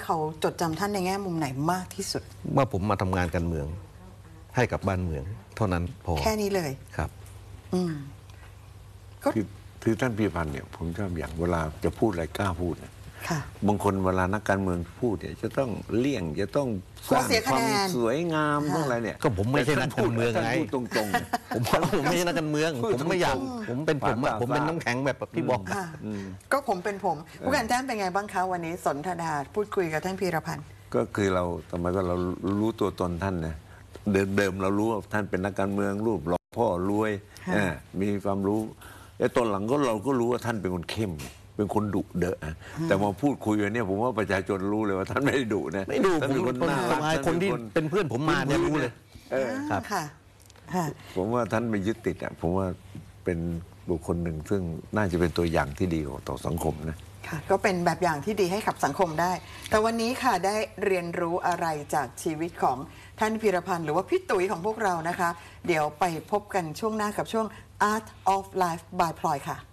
เขาจดจำท่านในแง่มุมไหนมากที่สุดเมื่อผมมาทำงานการเมืองให้กับบ้านเมืองเท่านั้นพอแค่นี้เลยครับคือท่านพิพันธ์เนี่ยผมชอบอย่างเวลาจะพูดอะไรกล้าพูดนะบางคนเวลานักการเมืองพูดเนี่ยจะต้องเลี่ยงจะต้องสร้างความสวยงามต้องอะไรเนี่ยก็ผมไม่ใช่นักการเมืองไงพูดตรงๆผมไม่ใช่นักการเมืองผมไม่อยากผมเป็นน้ำแข็งแบบที่บอกก็ผมเป็นผมผู้การแต้มเป็นไงบ้างคะวันนี้สนทนาพูดคุยกับท่านพีรพันธ์ก็คือเราทำไมก็เรารู้ตัวตนท่านนะเดิมเรารู้ว่าท่านเป็นนักการเมืองรูปหล่อพ่อรวยมีความรู้แต่ตอนหลังก็เราก็รู้ว่าท่านเป็นคนเข้มเป็นคนดุเดอะแต่มาพูดคุยกันเนี่ยผมว่าประชาชนรู้เลยว่าท่านไม่ได้ดุนะไม่ดุผมเป็นคนน่ารักคนที่เป็นเพื่อนผมมาเนี่ยรู้เลยครับผมว่าท่านไม่ยึดติดอ่ะผมว่าเป็นบุคคลหนึ่งซึ่งน่าจะเป็นตัวอย่างที่ดีต่อสังคมนะค่ะก็เป็นแบบอย่างที่ดีให้กับสังคมได้แต่วันนี้ค่ะได้เรียนรู้อะไรจากชีวิตของท่านพีรพันธ์หรือว่าพี่ตุ๋ยของพวกเรานะคะเดี๋ยวไปพบกันช่วงหน้ากับช่วง Art of Life by พลอยค่ะ